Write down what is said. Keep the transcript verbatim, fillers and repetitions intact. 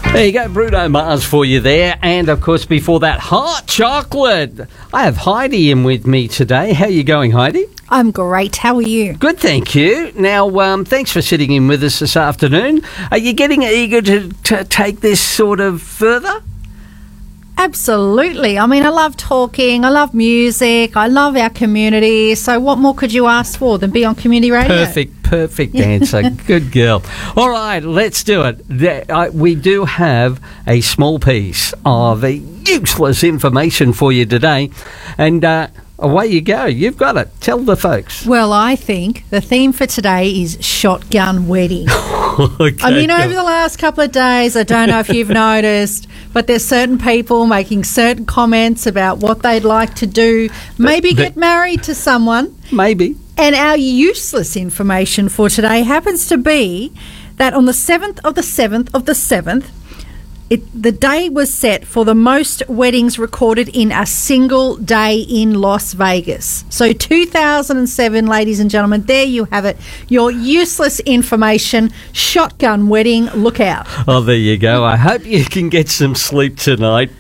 There you go, Bruno Mars for you there. And, of course, before that, hot chocolate. I have Heidi in with me today. How are you going, Heidi? I'm great. How are you? Good, thank you. Now, um, thanks for sitting in with us this afternoon. Are you getting eager to, to take this sort of further? Absolutely. I mean, I love talking. I love music. I love our community. So what more could you ask for than be on community radio? Perfect, perfect answer. Good girl. All right, let's do it. There- I- We do have a small piece of uh, useless information for you today. And uh, away you go. You've got it. Tell the folks. Well, I think the theme for today is shotgun wedding. Okay, I mean, go. over the last couple of days, I don't know if you've noticed, but there's certain people making certain comments about what they'd like to do, maybe But- get married to someone. Maybe. And our useless information for today happens to be that on the seventh of the seventh of the seventh, it, the day was set for the most weddings recorded in a single day in Las Vegas. So two thousand seven, ladies and gentlemen, there you have it. Your useless information, shotgun wedding, look out. Oh, there you go. I hope you can get some sleep tonight.